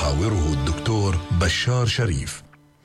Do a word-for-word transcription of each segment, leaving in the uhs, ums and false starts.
يحاوره الدكتور بشار شريف.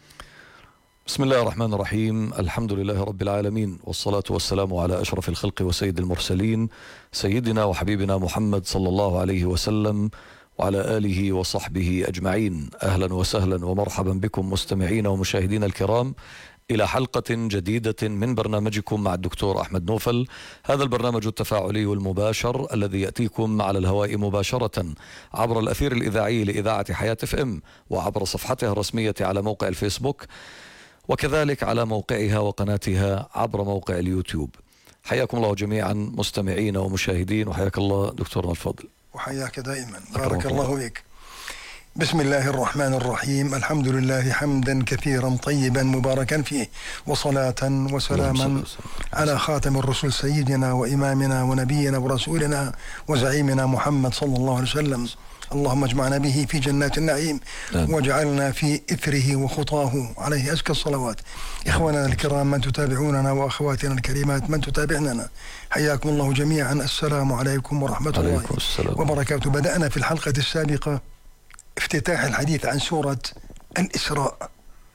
بسم الله الرحمن الرحيم. الحمد لله رب العالمين، والصلاة والسلام على أشرف الخلق وسيد المرسلين، سيدنا وحبيبنا محمد صلى الله عليه وسلم وعلى آله وصحبه أجمعين. أهلا وسهلا ومرحبا بكم مستمعين ومشاهدين الكرام إلى حلقة جديدة من برنامجكم مع الدكتور أحمد نوفل. هذا البرنامج التفاعلي والمباشر الذي يأتيكم على الهواء مباشرة عبر الأثير الإذاعي لإذاعة حياة اف ام وعبر صفحتها الرسمية على موقع الفيسبوك، وكذلك على موقعها وقناتها عبر موقع اليوتيوب. حياكم الله جميعا مستمعين ومشاهدين، وحياك الله دكتورنا الفاضل. وحياك دائما، بارك الله فيك. بسم الله الرحمن الرحيم. الحمد لله حمدا كثيرا طيبا مباركا فيه، وصلاة وسلاما على خاتم الرسل سيدنا وإمامنا ونبينا ورسولنا وزعيمنا محمد صلى الله عليه وسلم. اللهم اجمعنا به في جنات النعيم واجعلنا في إثره وخطاه عليه أزكى الصلوات. إخواننا الكرام من تتابعوننا وأخواتنا الكريمات من تتابعننا، حياكم الله جميعا. السلام عليكم ورحمة الله وبركاته. بدأنا في الحلقة السابقة افتتاح الحديث عن سورة الإسراء،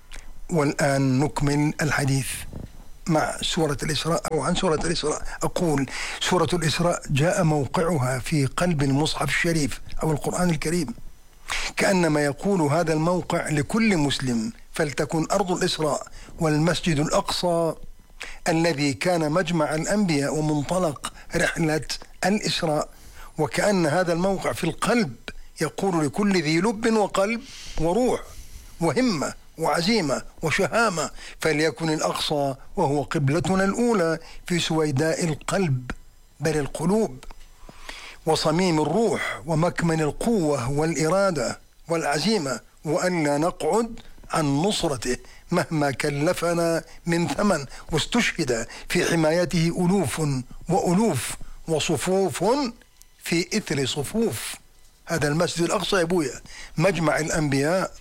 والآن نكمل الحديث مع سورة الإسراء أو عن سورة الإسراء. أقول سورة الإسراء جاء موقعها في قلب المصحف الشريف أو القرآن الكريم، كأنما يقول هذا الموقع لكل مسلم: فلتكن أرض الإسراء والمسجد الأقصى الذي كان مجمع الأنبياء ومنطلق رحلة الإسراء. وكأن هذا الموقع في القلب يقول لكل ذي لب وقلب وروح وهمة وعزيمة وشهامة: فليكن الأقصى وهو قبلتنا الأولى في سويداء القلب بل القلوب، وصميم الروح ومكمن القوة والإرادة والعزيمة، وأن لا نقعد عن نصرته مهما كلفنا من ثمن. واستشهد في حمايته ألوف وألوف وصفوف في إثر صفوف. هذا المسجد الأقصى يا أبويا مجمع الأنبياء،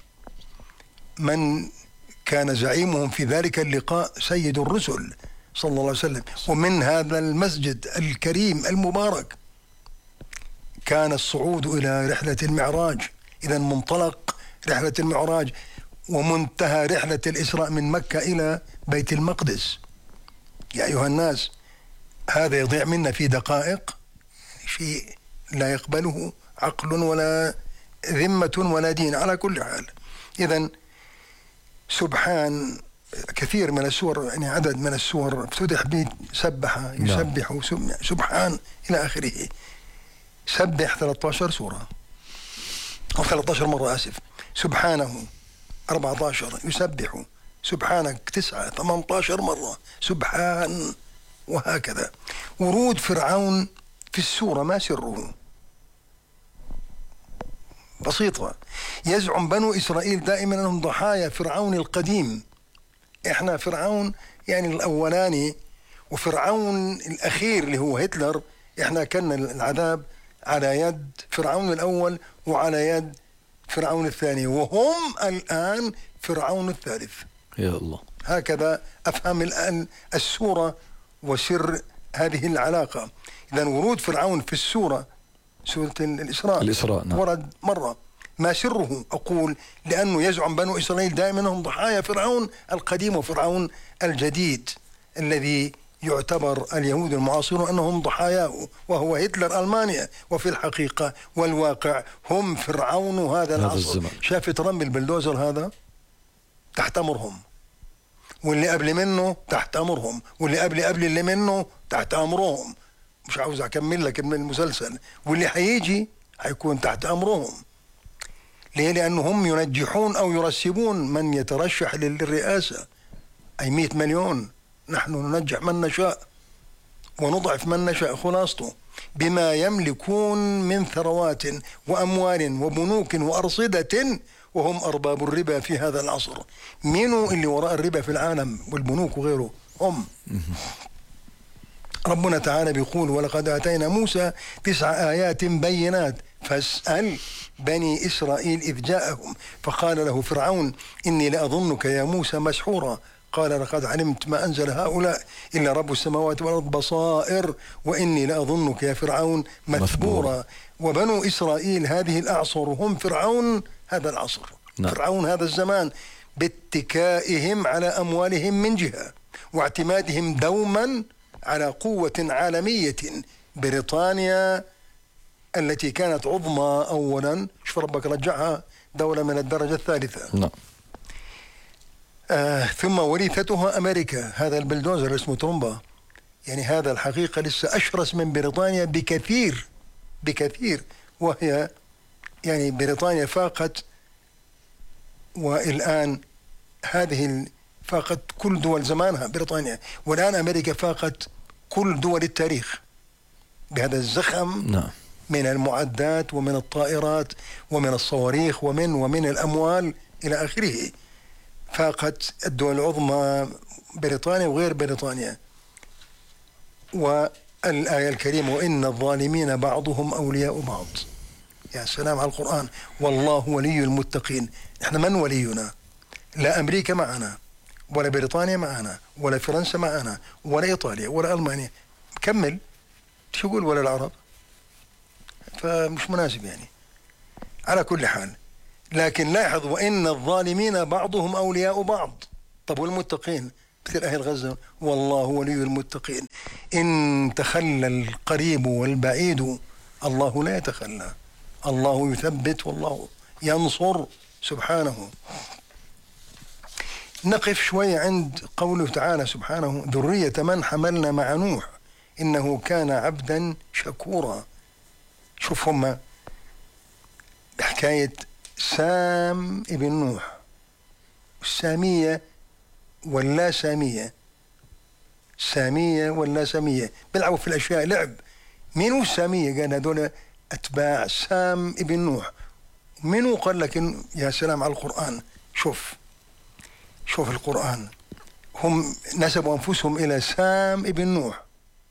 من كان زعيمهم في ذلك اللقاء سيد الرسل صلى الله عليه وسلم. ومن هذا المسجد الكريم المبارك كان الصعود إلى رحلة المعراج. إذا منطلق رحلة المعراج ومنتهى رحلة الإسراء من مكة إلى بيت المقدس. يا أيها الناس، هذا يضيع منا في دقائق، شيء لا يقبله عقل ولا ذمة ولا دين على كل حال. إذن سبحان كثير من السور، يعني عدد من السور افتتح بسبح يسبح سبحان إلى آخره. سبح ثلاثة عشر سورة أو ثلاثة عشر مرة، آسف. سبحانه أربعة عشر، يسبح سبحانك تسعة ثمانية عشر مرة، سبحان. وهكذا ورود فرعون في السورة ما سره؟ بسيطة. يزعم بنو إسرائيل دائما أنهم ضحايا فرعون القديم. إحنا فرعون يعني الأولاني، وفرعون الأخير اللي هو هتلر إحنا كنا العذاب على يد فرعون الأول وعلى يد فرعون الثاني، وهم الآن فرعون الثالث. يا الله. هكذا أفهم الآن السورة وسر هذه العلاقة. إذن ورود فرعون في السورة سورة الإسراء, الإسراء نعم. ورد مرة. ما سره؟ أقول لأنه يزعم بنو إسرائيل دائما أنهم ضحايا فرعون القديم وفرعون الجديد الذي يعتبر اليهود المعاصرون أنهم ضحاياه، وهو هتلر ألمانيا. وفي الحقيقة والواقع هم فرعون هذا العصر. شاف ترامب البلدوزر هذا تحت أمرهم، واللي قبل منه تحت أمرهم، واللي قبل قبل اللي منه تحت أمرهم. مش عاوز أكمل لك من المسلسل. واللي حيجي هيكون تحت أمرهم. ليه؟ لأنهم ينجحون أو يرسبون من يترشح للرئاسة. أي مئة مليون، نحن ننجح من نشاء ونضعف من نشاء. خلاصته بما يملكون من ثروات وأموال وبنوك وأرصدة، وهم أرباب الربا في هذا العصر. مين اللي وراء الربا في العالم والبنوك وغيره؟ هم. ربنا تعالى بيقول: ولقد آتينا موسى تسع آيات بينات فاسأل بني إسرائيل إذ جاءهم فقال له فرعون إني لأظنك يا موسى مسحورا قال لقد علمت ما أنزل هؤلاء إلا رب السماوات والأرض بصائر وإني لأظنك يا فرعون مثبورا. وبنو إسرائيل هذه الأعصر هم فرعون هذا العصر. نعم. فرعون هذا الزمان باتكائهم على أموالهم من جهة، واعتمادهم دوما على قوة عالمية بريطانيا التي كانت عظمى أولا، شوف ربك رجعها دولة من الدرجة الثالثة. نعم. آه ثم ورثتها أمريكا، هذا البلدوزر اسمه ترومبا، يعني هذا الحقيقة لسه أشرس من بريطانيا بكثير بكثير، وهي يعني بريطانيا فاقت، والآن هذه فاقت كل دول زمانها بريطانيا، والآن أمريكا فاقت كل دول التاريخ بهذا الزخم. نعم. من المعدات ومن الطائرات ومن الصواريخ ومن ومن الأموال إلى آخره. فاقت الدول العظمى بريطانيا وغير بريطانيا. والآية الكريمة وإن الظالمين بعضهم أولياء بعض. يا سلام على القرآن. والله ولي المتقين. إحنا من ولينا؟ لا أمريكا معنا، ولا بريطانيا معنا، ولا فرنسا معنا، ولا إيطاليا، ولا ألمانيا. كمل شو يقول ولا العرب؟ فمش مناسب يعني. على كل حال، لكن لاحظ وإن الظالمين بعضهم أولياء بعض. طب والمتقين مثل أهل غزة والله ولي المتقين. إن تخلى القريب والبعيد الله لا يتخلى، الله يثبت والله ينصر سبحانه. نقف شوية عند قوله تعالى سبحانه ذرية من حملنا مع نوح إنه كان عبدا شكورا. شوف هم حكاية سام ابن نوح، السامية ولا سامية، سامية ولا سامية، بيلعبوا في الأشياء لعب. مين هو السامية؟ قال هذول أتباع سام ابن نوح. منو قال لك إن يا سلام على القرآن. شوف شوف القرآن، هم نسبوا أنفسهم إلى سام ابن نوح،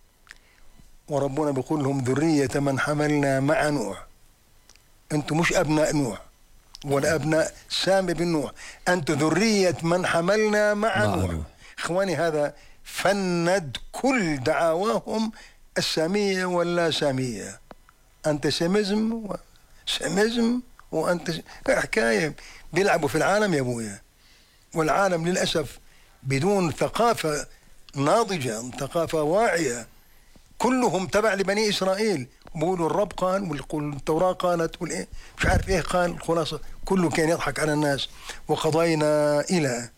وربنا بيقول لهم ذرية من حملنا مع نوح. أنتم مش أبناء نوح ولا أبناء سام ابن نوح، أنتم ذرية من حملنا مع نوح. إخواني هذا فند كل دعاواهم السامية ولا سامية، أنت سيمزم وسيمزم وأنت حكاية. بيلعبوا في العالم يا أبويا، والعالم للأسف بدون ثقافة ناضجة، ثقافة واعية، كلهم تبع لبني إسرائيل. بقولوا الرب قال والتوراة قالت والإيه مش عارف إيه قال. الخلاصة كله كان يضحك على الناس. وقضينا إلى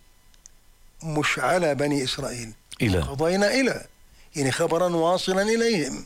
مش على بني إسرائيل، إلى قضينا إلى يعني خبرا واصلا إليهم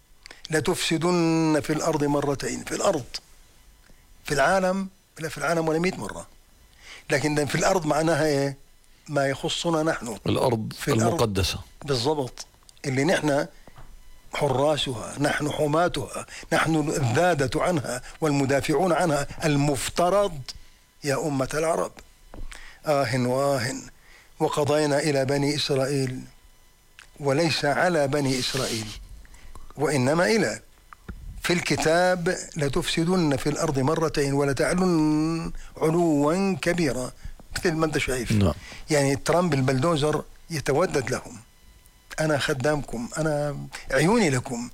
لتفسدن في الأرض مرتين. في الأرض في العالم لا في العالم ولا مئة مرة، لكن في الأرض معناها إيه؟ ما يخصنا نحن، الأرض في المقدسة بالضبط، اللي نحن حراسها، نحن حماتها، نحن الذادة عنها والمدافعون عنها المفترض يا أمة العرب. آه وآه. وقضينا إلى بني إسرائيل، وليس على بني إسرائيل وإنما إلى في الكتاب لتفسدن في الأرض مرتين ولتعلن علوا كبيرا، مثل ما أنت شايف. نعم. يعني ترامب البلدوزر يتودد لهم، أنا خدامكم، أنا عيوني لكم.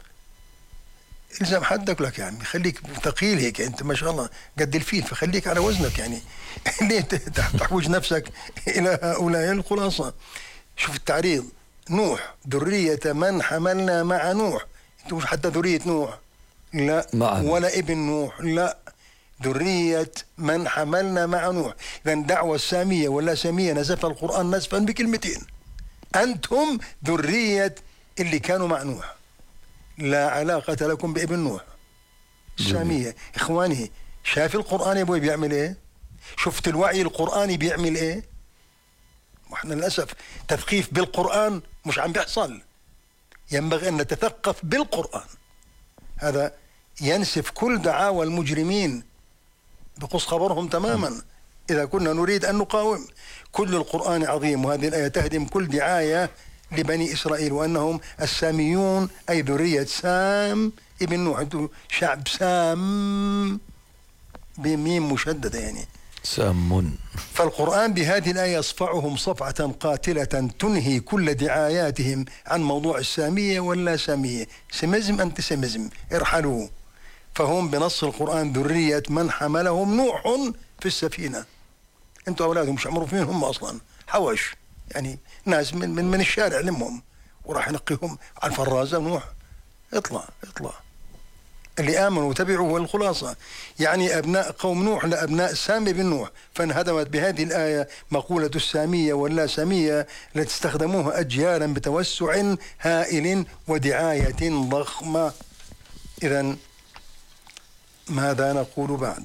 إلزم حدك لك يا عمي، خليك ثقيل هيك، أنت ما شاء الله قد الفيل، فخليك على وزنك يعني. ليه تحوج نفسك إلى هؤلاء؟ الخلاصة شوف التعريض. نوح ذرية من حملنا مع نوح. أنتم مش حتى ذرية نوح لا معنا. ولا ابن نوح لا، ذرية من حملنا مع نوح. إذن دعوة السامية ولا سامية نزفها القرآن نزفا بكلمتين. أنتم ذرية اللي كانوا مع نوح، لا علاقة لكم بابن نوح. السامية إخواني، شاف القرآن يا أبوي بيعمل إيه؟ شفت الوعي القرآني بيعمل إيه؟ وإحنا للأسف تثقيف بالقرآن مش عم بيحصل. ينبغي أن نتثقف بالقرآن. هذا ينسف كل دعاوى المجرمين، بقص خبرهم تماما إذا كنا نريد أن نقاوم. كل القرآن عظيم، وهذه الآية تهدم كل دعاية لبني إسرائيل وأنهم الساميون أي ذرية سام ابن نوح. أنتم شعب سام بميم مشددة يعني. سام. فالقرآن بهذه الآية يصفعهم صفعة قاتلة تنهي كل دعاياتهم عن موضوع السامية واللا سامية، سمزم أنت سمزم ارحلوا. فهم بنص القرآن ذرية من حملهم نوح في السفينة. أنتوا أولادهم مش عمروا فين هم أصلا، حوش يعني ناس من, من, من الشارع لمهم وراح ينقيهم على الفرازة نوح. اطلع اطلع. اللي آمنوا وتبعوا هو الخلاصة. يعني أبناء قوم نوح لأبناء سام بن نوح. فانهدمت بهذه الآية مقولة السامية واللا سامية التي استخدموها أجيالا بتوسع هائل ودعاية ضخمة. إذن ماذا نقول بعد؟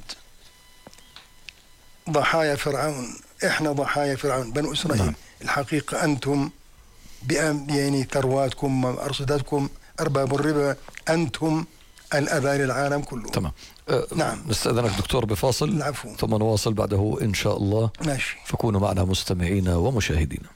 ضحايا فرعون، إحنا ضحايا فرعون بنو إسرائيل. نعم. الحقيقة أنتم يعني ثرواتكم أرصدتكم أرباب الربا، أنتم الأذى للعالم كله. تمام. أه نعم. نستأذنك دكتور بفاصل. العفو. ثم نواصل بعده إن شاء الله. ماشي. فكونوا معنا مستمعين ومشاهدين.